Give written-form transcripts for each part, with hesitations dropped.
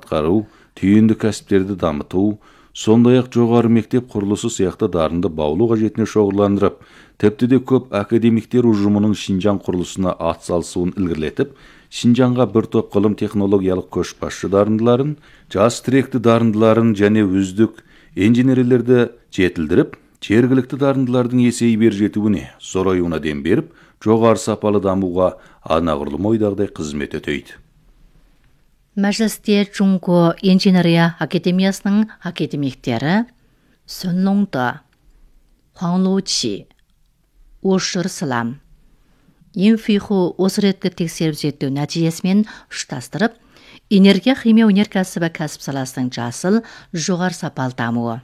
аткаруу, түйүндү кәсиптерди дамытуу, сондай-ак жогору мектеп курулушу сыяктуу дарынды баулуу кажетине шоғырландырып, тепти де көп академиктер ужумунун Шинжаң курулушуна ат салышуун илгирлетип, Шинжаңга bir топ кылым технологиялык көч башчы дарындыларын, жас тиректи дарындыларын жана үздүк инженерлерди жетилдирип, жергиликтүү дарындылардын эсеби бер жетүүнү сороюуна дем берип, жогору сапалы дамууга анагырлым ойдагыдай кызмет өтөйт. Мәжілісте Чунго инженерия академиясының академиктері Сүн Лоңды, Хуан Лучи, Ушыр Сылам, Инфиху осы реткі тексеріп зерттеу нәтижесімен ұштастырып, энергия химия өнеркәсібі кәсіп саласының жасыл, жоғары сапалы дамуы.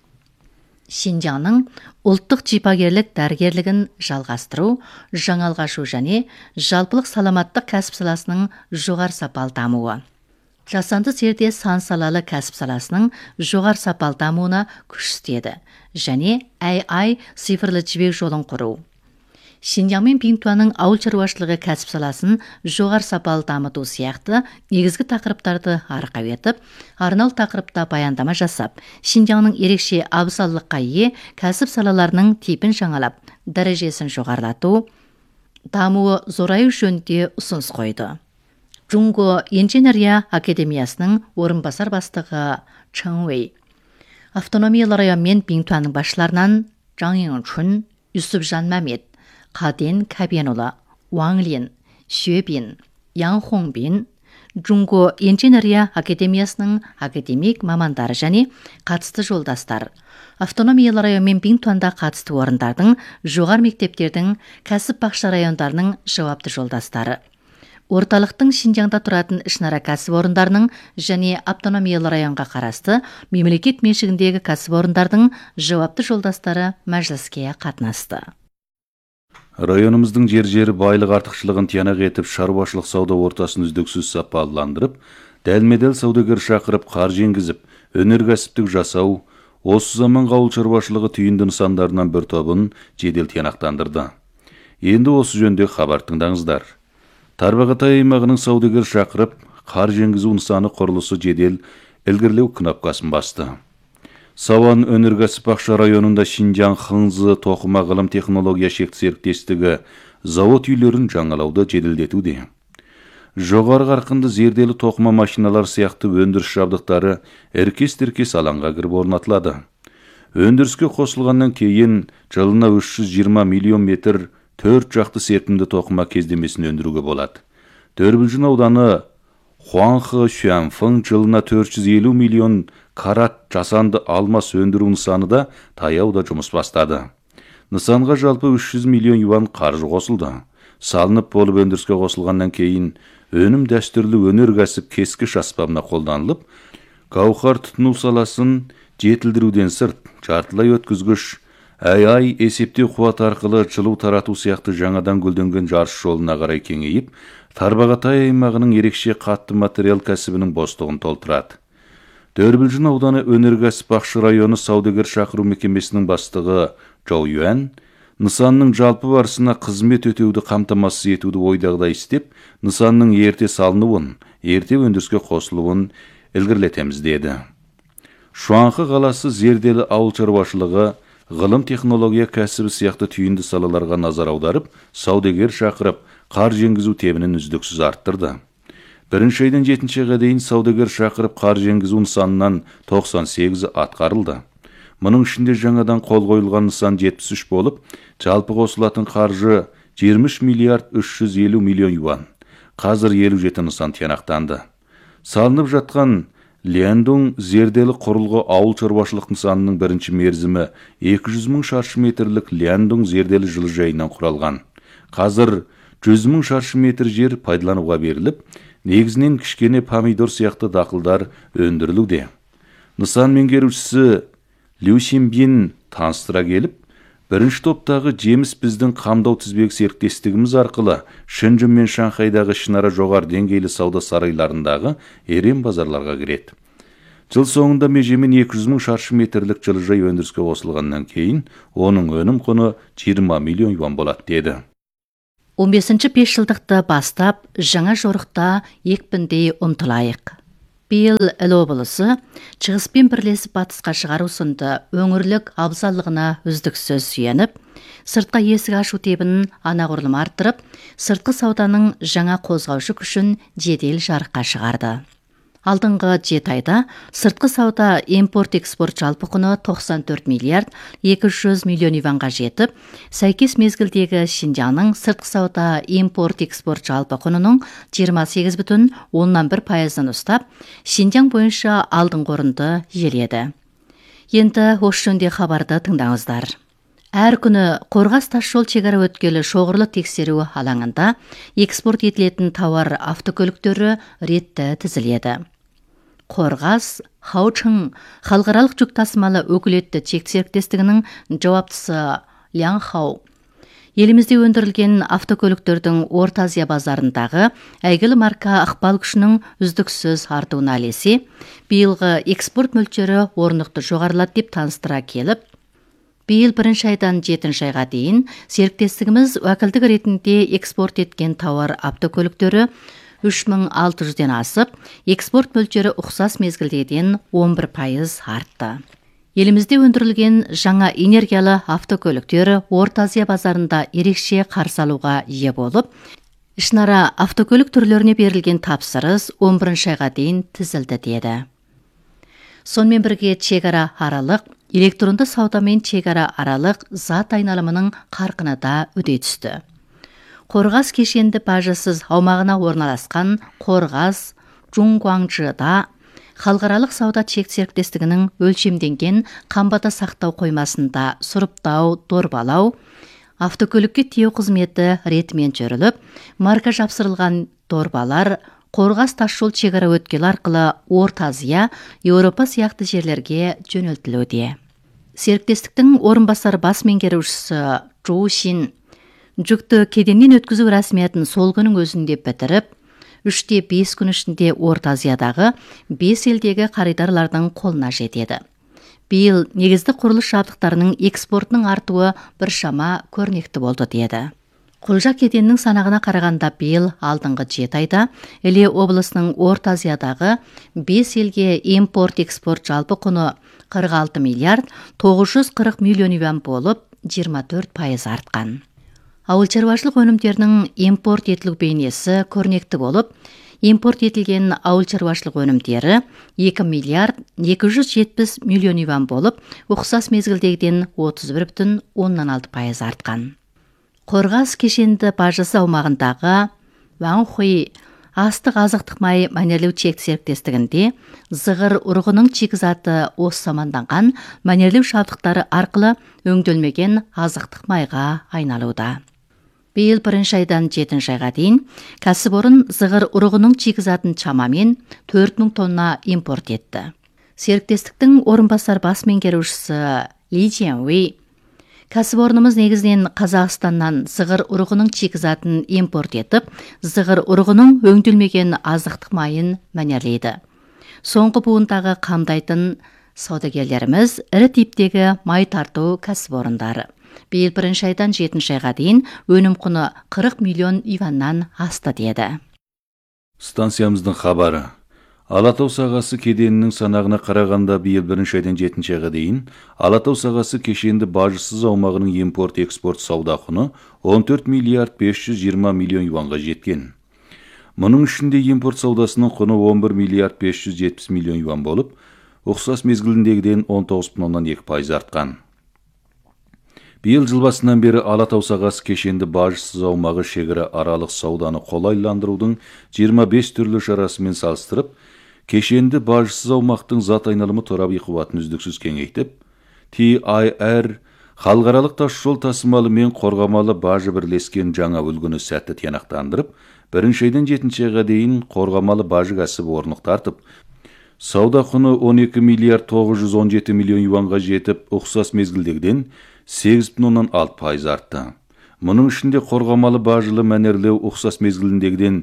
Шинжаңның ұлттық жипагерлік дәрігерлігін жалғастыру, жаңалғашу және жалпылық саламаттық кәсіп саласының жоғары сапалы дамуы. Жасанды зерде сан салалы кәсіп саласының жоғары сапалы дамуына күш істеді және AI цифрлы жібек жолын құру. Шинжаң мен Биңтуанның ауыл шаруашылығы кәсіп саласын жоғары сапалы дамыту сияқты негізгі тақырыптарды арқау етіп, арнау тақырыпта баяндама жасап, Шинжаңның ерекше абзалдыққа ие кәсіп салаларының типін жаңалап, дәрежесін жоғарылату, дамуы зораю жөнінде ұсыныс қойды. Чунго инженерия академиясының орынбасар бастығы Чэн Вэй, автономиялы район мен Биңтуанның басшыларынан Жаң Йыңчун, Юсупжан Мәмет, Қаден Кәбенұлы, Уаң Лин, Xue Bin, Яң Хонбин, Чунго инженерия академиясының академик мамандары және қатысты жолдастар, автономиялы район мен Биңтуанда қатысты орындардың, жоғары мектептердің, кәсіп бақша райондарының жауапты жолдастары, орталықтың Шинжаңда тұратын ішінара кәсіп орындарының және автономиялы районға қарасты мемлекет меншігіндегі кәсіп орындардың жауапты жолдастары мәжіліске қатынасты. Районымыздың жер-жері байлық артықшылығын тиянақ етіп, шаруашылық сауда ортасын үздіксіз сапаландырып, дәлме-дәл саудагер шақырып, қаржы енгізіп, өнеркәсіптік жасау, осы заманғы ауыл шаруашылығы түйінді нысандарынан бір тобын жедел тиянақтандырды. Енді осы жөнде хабар тыңдаңыздар. Тарбағатай аймағының саудагер шақырып, қаржы енгізу нысаны құрылысы жедел ілгірлеу кнопкасын басты. Сауан өнеркәсіп бақша районында Шинжаң Хыңзы тоқыма ғылым технология шекті серіктестігі завод үйлерін жаңалауды жеделдетуде. Жоғары қарқынды зерделі тоқыма машиналар сияқты өндіріс жабдықтары әркес-тіркес алаңға кіріп орнатылады. Өндіріске қосылғаннан кейін жылына 320 миллион метр 4 жақты серпімді тоқыма кездемесін өндіруге болады. Төрбілжін ауданы Хуанхы Шуанфың жылына 450 миллион карат жасанды алмас өндіру нысаны да таяуда жұмыс бастады. Нысанға жалпы 300 миллион юан қаржы қосылды. Салынып болып өндіріске қосылғаннан кейін өнім дәстүрлі өнеркәсіп кескіш аспабына қолданылып, гауһар тұтыну саласын жетілдіруден сырт, жартылай өткізгіш, AI есептеу қуат арқылы жылу тарату сияқты жаңадан гүлденген жарыс жолына қарай кеңейіп, Тарбағатай аймағының ерекше қатты материал кәсібінің бостығын толтырады. Төрбілжін ауданы өнеркәсіп бақшы районы саудагер шақыру мекемесінің бастығы Жоу Юан нысанның жалпы барысына қызмет өтеуді қамтамасыз етуді ойдағыдай істеп, нысанның ерте салынуын, ерте өндіріске қосылуын ілгірлетеміз деді. Шуанхы қаласы зерделі ауыл шаруашылығы, ғылым технология кәсібі сияқты түйінді салаларға назар аударып, саудагер шақырып, қаржы енгізу темінін үздіксіз арттырды. Бірінші айдан 7-ші айға дейін саудагер шақырып қаржы енгізу нысанынан 98-і атқарылды. Мұның ішінде жаңадан қол қойылған нысан 73 болып, жалпы қосылатын қаржы 20 миллиард 350 миллион юан. Қазір 57 нысан тиянақтанды. Салынып жатқан Лиандун зерделі құрылғы ауыл шаруашылық нысанының бірінші мерзімі 200 мың шаршы метрлік Лиандун зерделі жылыжайынан құралған. Қазір 100 мың шаршы метр жер пайдалануға беріліп, негізінен кішкене помидор сияқты дақылдар өндірілуде. Нысан меңгерушісі Лю Синбин таныстыра келіп, бірінші топтағы жеміс біздің қамдау тізбек серіктестігіміз арқылы Шэньчжэн мен Шанхайдағы ішінара жоғары деңгейлі сауда сарайларындағы ерен базарларға кіреді. Жыл соңында межемен 200 мың шаршы метрлік жылыжай өндіріске қосылғаннан кейін, оның өнім құны 20 миллион юан болады деді. 15-ші 5 жылдықты бастап, жаңа жорықта екпіндей ұмтылайық. Биыл Іле облысы шығыспен бірлесіп батысқа шығару сынды өңірлік абзаллығына үздіксіз сүйеніп, сыртқа есік ашу тебін анағұрлым арттырып, сыртқы сауданың жаңа қозғаушы күшін жедел жарыққа шығарды. Алдыңғы 7 айда сыртқы сауда импорт-экспорт жалпы құны 94 миллиард 200 миллион юанға жетіп, сәйкес мезгілдегі Шинжаңның сыртқы сауда импорт-экспорт жалпы құнының 28,1% ұстап, Шинжаң бойынша алдыңғы орынды иеледі. Енді осы жөнінде хабарды тыңдаңыздар. Әр күні Қорғас тасжол шекара өткелі шоғырлы тексеру алаңында экспорт етілетін тауар автокөліктері ретті тізіледі. Қорғас Хаучың халықаралық жүк тасымалы өкілетті шекті серіктестігінің жауаптысы Лян Хау елімізде өндірілген автокөліктердің Орта Азия базарындағы әйгілі марка ықпал күшінің үздіксіз артуына ілесе, биылғы экспорт мөлшері орнықты жоғарылады деп таныстыра келіп, биыл 1 айдан 7 айға дейін серіктестігіміз уәкілдік ретінде экспорт еткен тауар автокөліктері 3600-ден асып, экспорт мөлшері ұқсас мезгілден 11% артты. Елімізде өндірілген жаңа энергиялы автокөліктері Орта Азия базарында ерекше қарсы алуға ие болып, ішінара автокөлік түрлеріне берілген тапсырыс 11 айға дейін тізілді деді. Сонымен бірге шекара аралық, электронды сауда мен шекара аралық зат айналымының қарқыны да үдей түсті. Қорғас кешенді бажасыз аумағына орналасқан Қорғас Жуңгуаңжыда халықаралық сауда шекті серіктестігінің өлшемденген қамбада сақтау қоймасында сұрыптау, дорбалау, автокөлікке тиеу қызметі ретімен жүріліп, марка жапсырылған дорбалар Қорғас тасжол шекара өткелі арқылы Орта Азия, Еуропа сияқты жерлерге жөнелтілуде. Серіктестіктің орынбасар бас меңгерушісі Чжу Шин жүкті кеденнен өткізу рәсіметін сол күнің өзінде бітіріп, 3-5 күн ішінде Орта Азиядағы 5 елдегі қаридарлардың қолына жетеді. Биыл негізді құрылыс жабдықтарының экспортының артуы біршама көрнекті болды деді. Құлжа кеденнің санағына қарағанда биыл алдыңғы 7 айда Іле облысының Орта Азиядағы 5 елге импорт-экспорт жалпы құны 46 миллиард 940 миллион юан болып, 24% артқан. Ауыл шаруашылық өнімдерінің импорт етілу бейнесі көрнекті болып, импорт етілген ауыл шаруашылық өнімдері 2 миллиард 270 миллион юан болып, ұқсас мезгілдегіден 31,6% артқан. Қорғас кешенді бажасы аумағындағы Ванхуи астық азықтық май мәнерлеу шекті серіктестігінде зығыр ұрығының шикізаты осы заманданған мәнерлеу жабдықтары арқылы өңделмеген азықтық майға айналуда. Биыл 1 айдан 7 айға дейін кәсіпорын зығыр ұрығының шикізатын шамамен 4000 тонна импорт етті. Серіктестіктің орынбасар бас меңгерушісі Ли Чжэньвэй кәсіпорнымыз негізінен Қазақстаннан зығыр ұрығының шикізатын импорт етіп, зығыр ұрығының өңделмеген азықтық майын мәнерлейді. Соңғы буындағы қамдайтын саудагерлеріміз ірі типтегі май тарту кәсіпорындары. Биыл 1 айдан 7 айға дейін өнім құны 40 миллион юаннан асты деді. Станциямыздың хабары. Алатау сағасы кеденінің санағына қарағанда биыл 1 айдан 7 айға дейін Алатау сағасы кешенді бажысыз аумағының импорт-экспорт сауда құны 14 миллиард 520 миллион юанға жеткен. Мұның ішінде импорт саудасының құны 11 миллиард 570 миллион юан болып, ұқсас мезгіліндегіден 19,2% артқан. Биыл жыл басынан бері Алатау сағасы кешенді бажысыз аумағы шекара аралық сауданы қолайландырудың 25 түрлі шарасымен салыстырып, кешенді бажысыз аумақтың зат айналымы торабы қуатын үздіксіз кеңейтіп, TIR халықаралық тасжол тасымалы мен қорғамалы бажы бірлескен жаңа үлгіні сәтті тиянақтандырып, 1 айдан 7 айға дейін қорғамалы бажы кәсібі орнықтартып, сауда құны 12 миллиард 917 миллион юанға жетіп, ұқсас мезгілдегіден 8,6% артты. Мұның ішінде қорғамалы бажылы мәнерлеу ұқсас мезгіліндегіден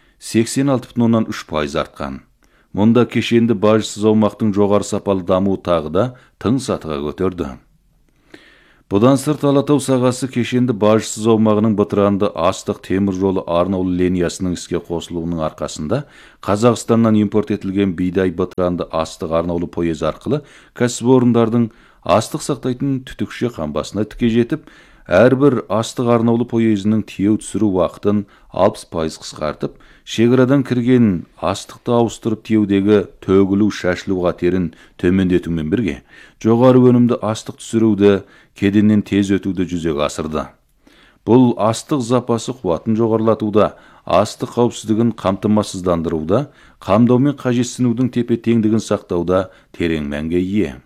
86,3% артқан. Мұнда кешенді бажысыз аумақтың жоғары сапалы дамуы тағы да тың сатыға көтерді. Бұдан сырт Алатау сағасы кешенді бажсыз аумағының бытыранды астық темір жолы арнаулы линиясының іске қосылуының арқасында Қазақстаннан импорт етілген бидай бытыранды астық арнаулы пойыз арқылы кәсіпорындардың астық сақтайтын түтікше қамбасына тіке жетіп, әрбір астық арнаулы пойызының тиеу түсіру уақытын 60% қысқартып, шекарадан кірген астықты ауыстырып тиеудегі төгілу шашылу қатерін төмендетумен бірге, жоғары өнімді астық түсіруді кеденнен тез өтуді жүзеге асырды. Бұл астық запасы қуатын жоғарылатуда, астық қауіпсіздігін қамтамасыздандыруда, қамдау мен қажетсінудің тепе-теңдігін сақтауда терең мәнге ие.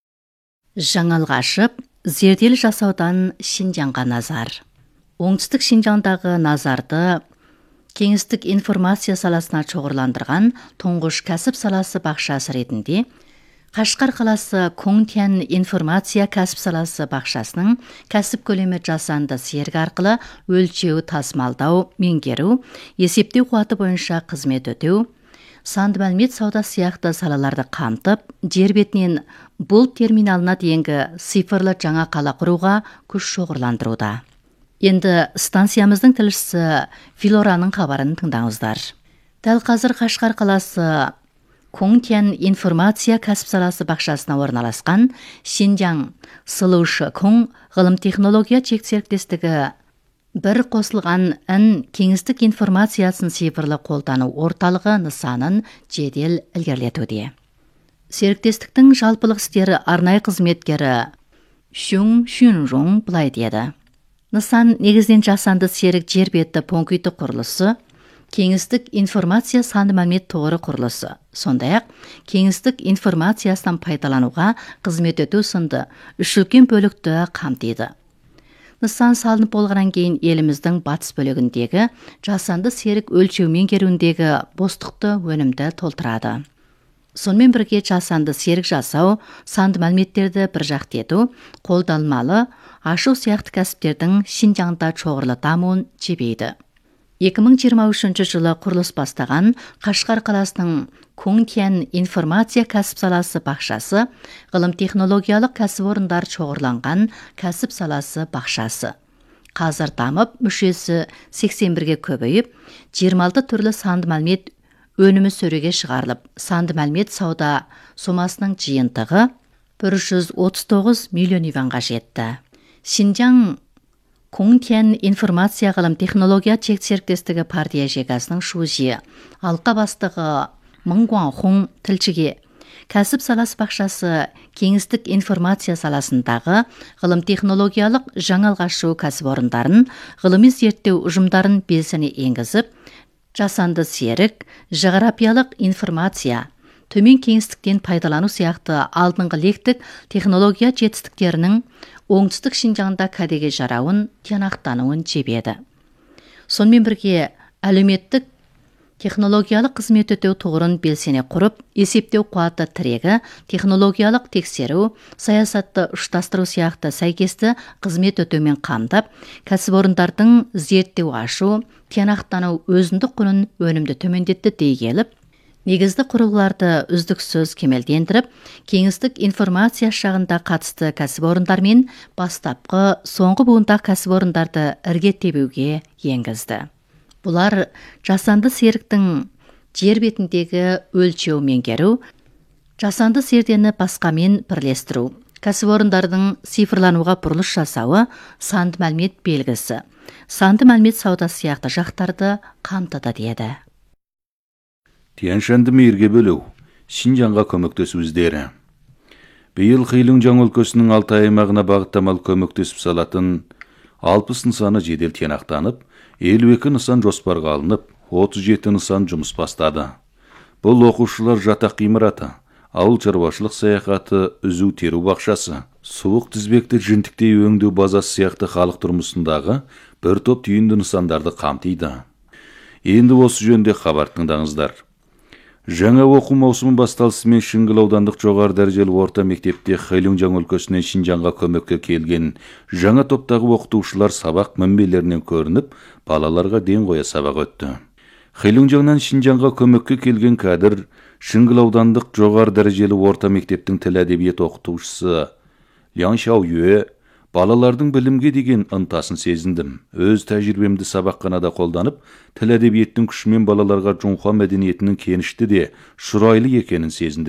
Жаңалға ашып, зерделі жасаудан Шинжаңға назар. Оңтүстік Шинжаңдағы назарды кеңістік информация саласына шоғырландырған тұңғыш кәсіп саласы бақшасы ретінде Қашқар қаласы Коңтян информация кәсіп саласы бақшасының кәсіп көлемі жасанды серік арқылы өлшеу, тасымалдау, меңгеру, есептеу қуаты бойынша қызмет өтеу, санды мәлімет сауда сияқты салаларды қамтып, жер бетінен бұл терминалына дейінгі цифрлы жаңа қала құруға күш шоғырландыруда. Енді станциямыздың тілшісі Филораның хабарын тыңдаңыздар. Дәл қазір Қашқар қаласы Коңтян информация кәсіп саласы бақшасына орналасқан Шинжаң Сылушы Коң ғылым технология чек серіктестігі бір қосылған кеңістік информациясын цифрлы қолдану орталығы нысанын жедел ілгерілетуде. Серіктестіктің жалпылық істері арнайы қызметкері Шүң Шүнжоң былай деді. Нысан негізінен жасанды серік жер беті пункті құрылысы, кеңістік информация санды мәлімет тоғыры құрылысы, сондай-ақ кеңістік информациясынан пайдалануға қызмет өту сынды үш үлкен бөлікті қамтиды. Нысан салынып болғаннан кейін еліміздің батыс бөлігіндегі жасанды серік өлшеу меңгеруіндегі бостықты өнімді толтырады. Сонымен бірге жасанды серік жасау, санды мәліметтерді бір жақты ету, қолданылмалы, ашу сияқты кәсіптердің Шинжаңда шоғырлы дамуын жебейді. 2023 жылы құрылыс бастаған Қашқар қаласының Коңтян информация кәсіп саласы бақшасы, ғылым технологиялық кәсіпорындар шоғырланған кәсіп саласы бақшасы. Қазір дамып, мүшесі 81-ге көбейіп, 26 түрлі санды мәлімет өнімі сөреге шығарылып, санды мәлімет сауда сомасының жиынтығы 139 миллион юанға жетті. Шинжаң Коңтян информация ғылым технология чек серіктестігі партия жегасының шужи, алқа бастығы Мыңгуанхоң тілшіге кәсіп саласы бақшасы кеңістік информация саласындағы ғылым технологиялық жаңалғашу кәсіпорындарын, ғылыми зерттеу ұжымдарын белсене енгізіп, жасанды серік, жағрапиялық информация, төмен кеңістіктен пайдалану сияқты алдыңғы лектік технология жетістіктерінің оңтүстік Шинжаңда кәдеге жарауын, тиянақтануын жебеді. Сонымен бірге әлеуметтік технологиялық қызмет өтеу тұғырын белсене құрып, есептеу қуаты тірегі, технологиялық тексеру, саясатты ұштастыру сияқты сәйкесті қызмет өтеумен қамдап, кәсіпорындардың зерттеу ашу, тиянақтану өзіндік құнын өнімді төмендетті дей келіп, негізді құрылғыларды үздіксіз кемелдендіріп, кеңістік информация шағында қатысты кәсіпорындармен бастапқы соңғы буындағы кәсіпорындарды ірге тебуге енгізді. Бұлар жасанды серіктің жер бетіндегі өлшеу меңгеру, жасанды зердені басқамен бірлестіру, кәсіпорындардың цифрлануға бұрылыс жасауы, санды мәлімет белгісі, санды мәлімет сауда сияқты жақтарды қамтыды деді. Тяншанды мейірге бөлу, Шинжаңға көмектесу іздері. Биыл Хэйлунжаң өлкөсінің Алтай аймағына бағыттамалы көмектесіп салатын 60 нысаны жедел тиянақтанып, 52 нысан жоспарға алынып, 37 нысан жұмыс бастады. Бұл оқушылар жатақ ғимараты, ауыл шаруашылық саяхаты, үзу теру бақшасы, суық тізбекті жінтіктей өңдеу базасы сияқты халық тұрмысындағы бір топ түйінді нысандарды қамтиды. Енді осы жөнде хабар тыңдаңыздар. Жаңа оқу маусымы басталысымен Шыңғыл аудандық жоғары дәрежелі орта мектепте Хэйлунжаң өлкөсінен Шинжаңға көмекке келген жаңа топтағы оқытушылар сабақ мінбелерінен көрініп, балаларға ден қоя сабақ өтті. Хэйлунжаңнан Шинжаңға көмекке келген кадр Шыңғыл аудандық жоғары дәрежелі орта мектептің тіл әдебиет оқытушысы Лян Шаоюе, балалардың білімге деген ынтасын сезіндім. Өз тәжірибемді сабақханада қолданып, тіл әдебиеттің күшімен балаларға Жоңқа мәдениетінің кенішті де, шұрайлы екенін сезіндім.